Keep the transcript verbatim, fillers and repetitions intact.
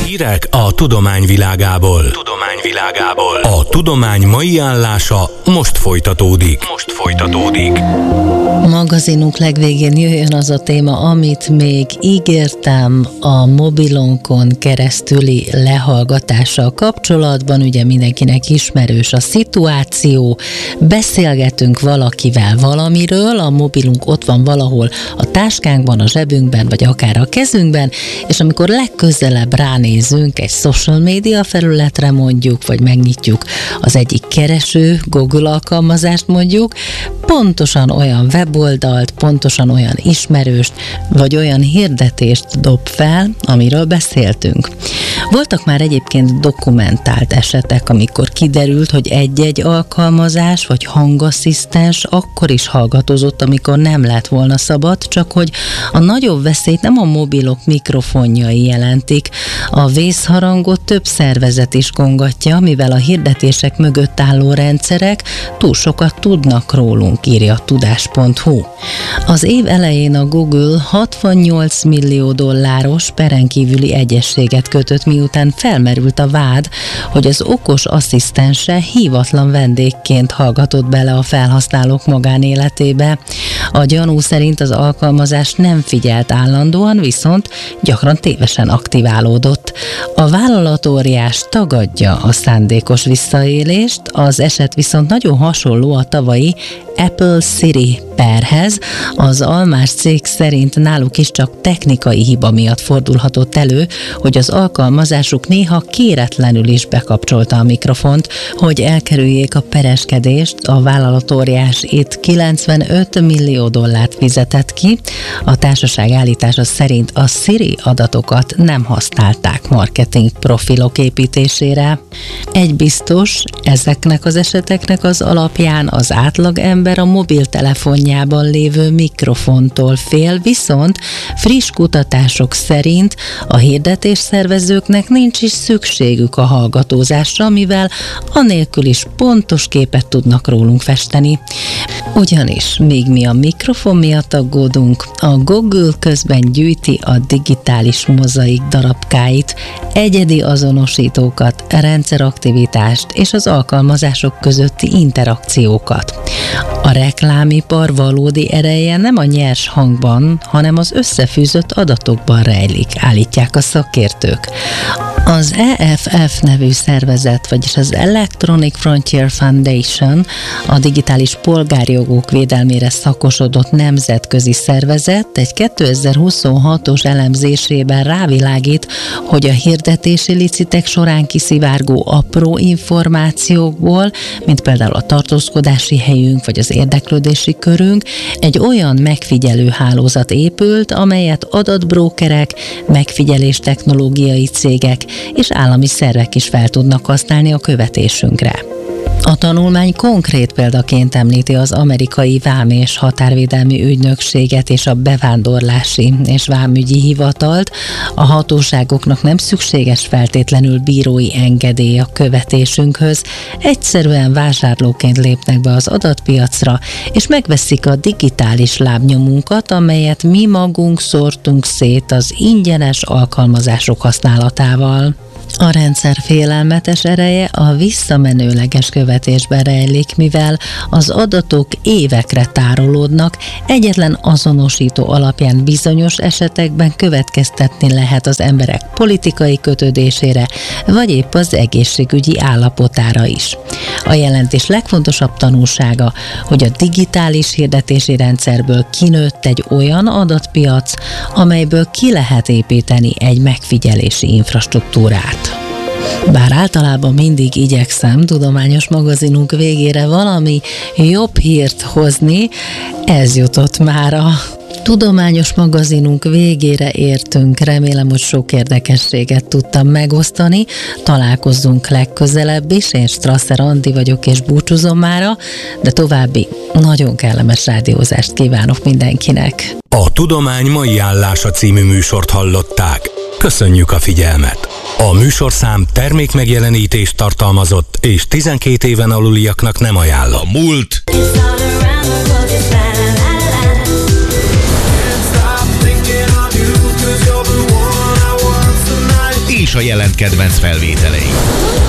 Hírek a tudomány világából. Tudomány világából. A tudomány mai állása most folytatódik. Most folytatódik. Magazinunk legvégén jöjjön az a téma, amit még ígértem a mobilonkon keresztüli lehallgatással kapcsolatban. Ugye mindenkinek ismerős a szituáció, beszélgetünk valakivel valamiről, a mobilunk ott van valahol a táskánkban, a zsebünkben, vagy akár a kezünkben, és amikor legközelebb ránézünk egy social media felületre mondjuk, vagy megnyitjuk az egyik kereső, Google alkalmazást mondjuk, pontosan olyan weboldalt, pontosan olyan ismerőst, vagy olyan hirdetést dob fel, amiről beszéltünk. Voltak már egyébként dokumentált esetek, amikor kiderült, hogy egy-egy alkalmazás, vagy hangasszisztens akkor is hallgatózott, amikor nem lett volna szabad, csak hogy a nagyobb veszélyt nem a mobilok mikrofonjai jelentik. A vészharangot több szervezet is kongatja, mivel a hirdetések mögött álló rendszerek túl sokat tudnak rólunk, írja a tudás pont hu. Az év elején a Google hatvannyolc millió dolláros perenkívüli egyezséget kötött, miután felmerült a vád, hogy az okos asszisztense hívatlan vendégként hallgatott bele a felhasználók magánéletébe. A gyanú szerint az alkalmazás nem figyelt állandóan, viszont gyakran tévesen aktiválódott. A vállalatóriás tagadja a szándékos visszaélést, az eset viszont nagyon hasonló a tavalyi Apple Siri perhez. Az almás cég szerint náluk is csak technikai hiba miatt fordulhatott elő, hogy az alkalmazásuk néha kéretlenül is bekapcsolta a mikrofont, hogy elkerüljék a pereskedést. A vállalatóriás itt kilencvenöt millió dollárt fizetett ki. A társaság állítása szerint a Siri adatokat nem használták marketing profilok építésére. Egy biztos, ezeknek az eseteknek az alapján az átlagember a mobiltelefonjában lévő mikrofontól fél, viszont friss kutatások szerint a hirdetésszervezőknek nincs is szükségük a hallgatózásra, mivel anélkül is pontos képet tudnak rólunk festeni. Ugyanis, míg mi a mikrofon miatt aggódunk, a Google közben gyűjti a digitális mozaik darabkáit, egyedi azonosítókat, rendszeraktivitást és az alkalmazások közötti interakciókat. A reklámipar valódi ereje nem a nyers hangban, hanem az összefűzött adatokban rejlik, állítják a szakértők. Az E F F nevű szervezet, vagyis az Electronic Frontier Foundation, a digitális polgárjogok védelmére szakosodott nemzetközi szervezet egy kétezer-huszonhatos elemzésében rávilágít, hogy a hirdetési licitek során kiszivárgó apró információkból, mint például a tartózkodási helyünk vagy az érdeklődési körünk, egy olyan megfigyelő hálózat épült, amelyet adatbrókerek, megfigyelés technológiai cégek és állami szervek is fel tudnak használni a követésünkre. A tanulmány konkrét példaként említi az amerikai vám és határvédelmi ügynökséget és a bevándorlási és vámügyi hivatalt. A hatóságoknak nem szükséges feltétlenül bírói engedély a követésünkhöz, egyszerűen vásárlóként lépnek be az adatpiacra, és megveszik a digitális lábnyomunkat, amelyet mi magunk szórtunk szét az ingyenes alkalmazások használatával. A rendszer félelmetes ereje a visszamenőleges követésben rejlik, mivel az adatok évekre tárolódnak, egyetlen azonosító alapján bizonyos esetekben következtetni lehet az emberek politikai kötődésére, vagy épp az egészségügyi állapotára is. A jelentés legfontosabb tanulsága, hogy a digitális hirdetési rendszerből kinőtt egy olyan adatpiac, amelyből ki lehet építeni egy megfigyelési infrastruktúrát. Bár általában mindig igyekszem tudományos magazinunk végére valami jobb hírt hozni, ez jutott már a tudományos magazinunk végére értünk. Remélem, hogy sok érdekességet tudtam megosztani. Találkozzunk legközelebb is. Én Strasser Andi vagyok, és búcsúzom mára, de további nagyon kellemes rádiózást kívánok mindenkinek. A Tudomány mai állása című műsort hallották. Köszönjük a figyelmet! A műsorszám termékmegjelenítést tartalmazott, és tizenkét éven aluliaknak nem ajánl. A múlt és a jelent kedvenc felvételei.